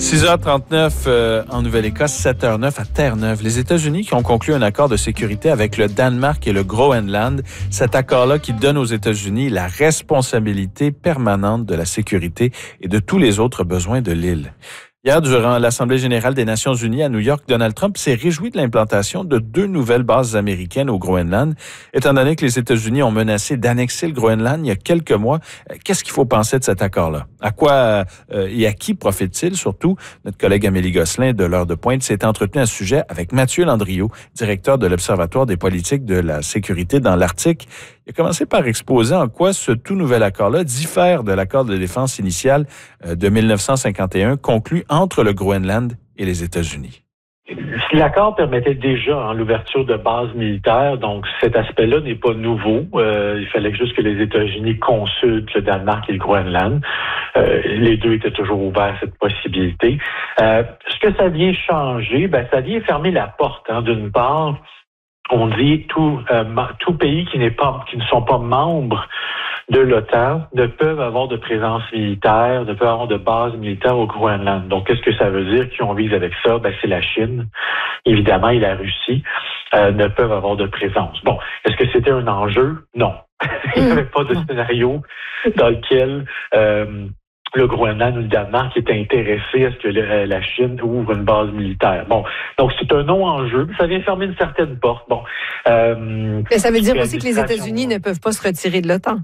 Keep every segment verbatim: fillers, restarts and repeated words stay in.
six heures trente-neuf euh, en Nouvelle-Écosse, sept heures neuf à Terre-Neuve. Les États-Unis qui ont conclu un accord de sécurité avec le Danemark et le Groenland. Cet accord-là qui donne aux États-Unis la responsabilité permanente de la sécurité et de tous les autres besoins de l'île. Hier, durant l'Assemblée générale des Nations unies à New York, Donald Trump s'est réjoui de l'implantation de deux nouvelles bases américaines au Groenland. Étant donné que les États-Unis ont menacé d'annexer le Groenland il y a quelques mois, qu'est-ce qu'il faut penser de cet accord-là? À quoi euh, et à qui profite-t-il surtout? Notre collègue Amélie Gosselin de l'Heure de Pointe s'est entretenue à ce sujet avec Mathieu Landriot, directeur de l'Observatoire des politiques de la sécurité dans l'Arctique. Il a commencé par exposer en quoi ce tout nouvel accord-là diffère de l'accord de défense initial de mille neuf cent cinquante et un conclu entre le Groenland et les États-Unis. L'accord permettait déjà hein, l'ouverture de bases militaires, donc cet aspect-là n'est pas nouveau. Euh, il fallait juste que les États-Unis consultent le Danemark et le Groenland. Euh, les deux étaient toujours ouverts à cette possibilité. Euh, ce que ça vient changer, ben ça vient fermer la porte. Hein, d'une part, on dit tout euh, tout pays qui n'est pas qui ne sont pas membres de l'OTAN ne peuvent avoir de présence militaire, ne peuvent avoir de base militaire au Groenland. Donc, qu'est-ce que ça veut dire? Qui on vise avec ça? Ben, c'est la Chine, évidemment, et la Russie euh, ne peuvent avoir de présence. Bon, est-ce que c'était un enjeu? Non. Il n'y avait pas de scénario dans lequel euh, le Groenland ou le Danemark était intéressé à ce que le, la Chine ouvre une base militaire. Bon, donc c'est un non-enjeu. Ça vient fermer une certaine porte. Bon, euh, Mais ça veut dire aussi que les États-Unis ne peuvent pas se retirer de l'OTAN.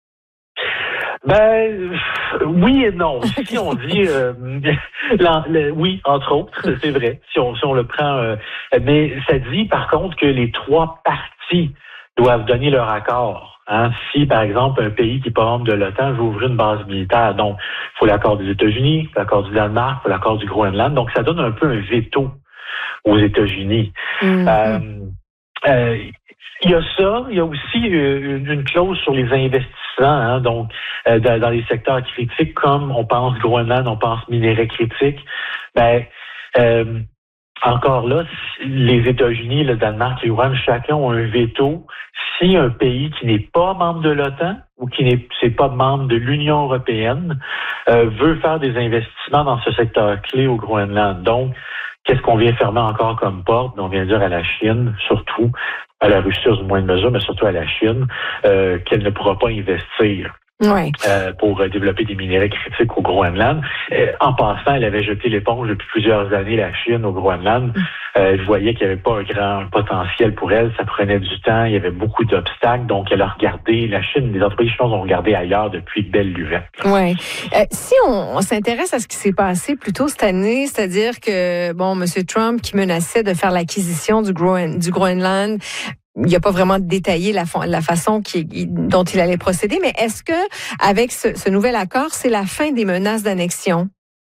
Ben oui et non. Si on dit euh, la, la, oui, entre autres, c'est vrai. Si on si on le prend, euh, mais ça dit par contre que les trois parties doivent donner leur accord. Hein. Si par exemple un pays qui n'est pas membre de l'OTAN veut ouvrir une base militaire, donc il faut l'accord des États-Unis, il faut l'accord du Danemark, il faut l'accord du Groenland. Donc ça donne un peu un veto aux États-Unis. Mm-hmm. Euh, euh, Il y a ça, il y a aussi une, une clause sur les investissements, hein, donc euh, dans, dans les secteurs critiques, comme on pense Groenland, on pense minerais critiques. Ben, euh, encore là, les États-Unis, le Danemark et le Groenland, chacun ont un veto. Si un pays qui n'est pas membre de l'OTAN ou qui n'est c'est pas membre de l'Union européenne euh, veut faire des investissements dans ce secteur clé au Groenland, donc qu'est-ce qu'on vient fermer encore comme porte? On vient dire à la Chine, surtout, à la Russie dans une moindre mesure, mais surtout à la Chine, euh, qu'elle ne pourra pas investir ouais. euh, pour euh, développer des minéraux critiques au Groenland. Euh, en passant, elle avait jeté l'éponge depuis plusieurs années, la Chine, au Groenland. Euh, elle voyait qu'il n'y avait pas un grand potentiel pour elle. Ça prenait du temps, il y avait beaucoup d'obstacles. Donc, elle a regardé, la Chine, les entreprises chinoises ont regardé ailleurs depuis belle lurette. Oui. Euh, si on, on s'intéresse à ce qui s'est passé plus tôt cette année, c'est-à-dire que, bon, M. Trump qui menaçait de faire l'acquisition du, Groen, du Groenland, il n'a pas vraiment détaillé la, la façon qui, dont il allait procéder, mais est-ce que avec ce, ce nouvel accord, c'est la fin des menaces d'annexion?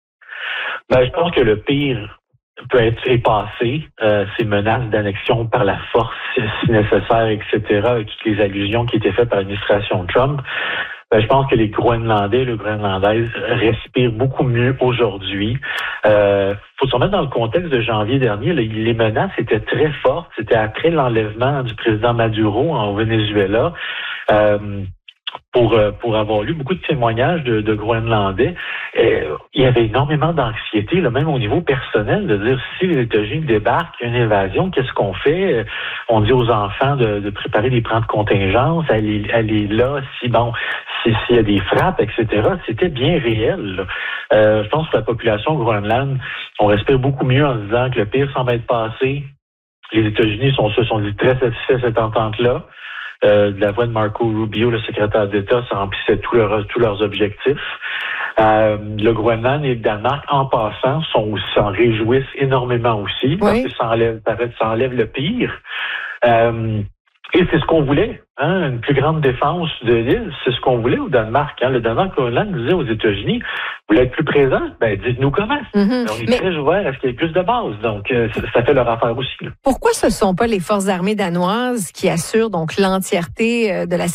Ben, je pense que le pire peut être effacé, euh, ces menaces d'annexion par la force si nécessaire, et cetera, avec toutes les allusions qui étaient faites par l'administration Trump. Ben, je pense que les Groenlandais et les Groenlandaises respirent beaucoup mieux aujourd'hui. Euh, faut se remettre dans le contexte de janvier dernier. Les, les menaces étaient très fortes. C'était après l'enlèvement du président Maduro en Venezuela. Euh, pour pour avoir lu beaucoup de témoignages de, de Groenlandais, et il y avait énormément d'anxiété, là, même au niveau personnel, de dire si les États-Unis débarquent, il y a une invasion, qu'est-ce qu'on fait? On dit aux enfants de, de préparer des plans de contingence, aller, aller là, si bon, si, s'il y a des frappes, et cetera. C'était bien réel. Euh, je pense que la population Groenland, on respire beaucoup mieux en se disant que le pire semble être passé. Les États-Unis sont, se sont dit très satisfaits de cette entente-là. Euh, de la voix de Marco Rubio, le secrétaire d'État, ça remplissait tous leurs, tous leurs objectifs. Euh, le Groenland et le Danemark, en passant, sont, s'en réjouissent énormément aussi, oui. Parce que ça enlève, ça enlève le pire. Euh, et c'est ce qu'on voulait, hein, une plus grande défense de l'île, c'est ce qu'on voulait au Danemark. Hein. Le Danemark, le Groenland disait aux États-Unis, vous voulez être plus présent? Ben, dites-nous comment. Mm-hmm. On est Mais... très ouverts à ce qu'il y ait plus de bases, donc euh, ça, ça fait leur affaire aussi. Là. Pourquoi ce ne sont pas les forces armées danoises qui assurent donc l'entièreté de la